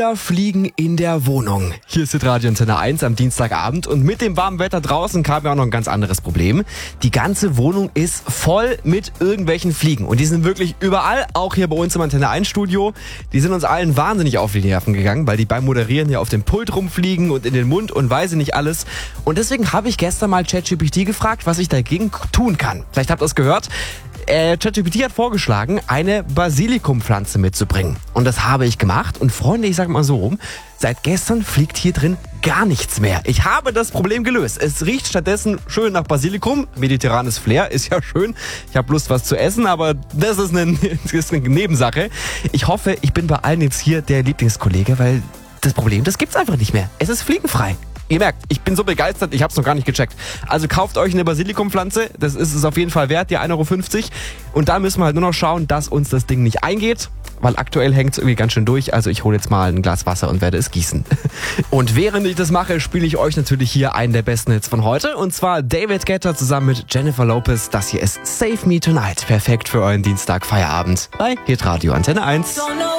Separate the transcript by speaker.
Speaker 1: Fliegen in der Wohnung. Hier ist Radio Antenne 1 am Dienstagabend und mit dem warmen Wetter draußen kam ja auch noch ein ganz anderes Problem. Die ganze Wohnung ist voll mit irgendwelchen Fliegen und die sind wirklich überall, auch hier bei uns im Antenne 1 Studio. Die sind uns allen wahnsinnig auf die Nerven gegangen, weil die beim Moderieren hier auf dem Pult rumfliegen und in den Mund und weiß ich nicht alles. Und deswegen habe ich gestern mal ChatGPT gefragt, was ich dagegen tun kann. Vielleicht habt ihr es gehört. ChatGPT hat vorgeschlagen, eine Basilikumpflanze mitzubringen. Und das habe ich gemacht. Und Freunde, ich sag mal so rum, seit gestern fliegt hier drin gar nichts mehr. Ich habe das Problem gelöst. Es riecht stattdessen schön nach Basilikum. Mediterranes Flair ist ja schön. Ich habe Lust, was zu essen, aber das ist eine Nebensache. Ich hoffe, ich bin bei allen jetzt hier der Lieblingskollege, weil das Problem, das gibt's einfach nicht mehr. Es ist fliegenfrei. Ihr merkt, ich bin so begeistert, ich habe es noch gar nicht gecheckt. Also kauft euch eine Basilikumpflanze, das ist es auf jeden Fall wert, die 1,50 €. Und da müssen wir halt nur noch schauen, dass uns das Ding nicht eingeht, weil aktuell hängt es irgendwie ganz schön durch. Also ich hole jetzt mal ein Glas Wasser und werde es gießen. Und während ich das mache, spiele ich euch natürlich hier einen der besten Hits von heute. Und zwar David Guetta zusammen mit Jennifer Lopez. Das hier ist Save Me Tonight. Perfekt für euren Dienstag Feierabend. Bei Hit Radio Antenne 1.